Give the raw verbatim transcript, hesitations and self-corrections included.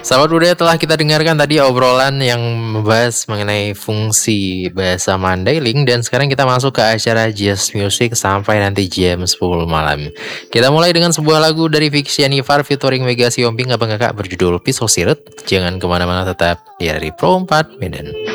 Sahabat budaya, telah kita dengarkan tadi obrolan yang membahas mengenai fungsi bahasa Mandailing dan sekarang kita masuk ke acara Jazz Music sampai nanti jam sepuluh malam. Kita mulai dengan sebuah lagu dari Fiksi Anifar featuring Mega Siomping Abang Kakak berjudul Pisau Sirut. Jangan kemana-mana, tetap di dari Pro empat Medan.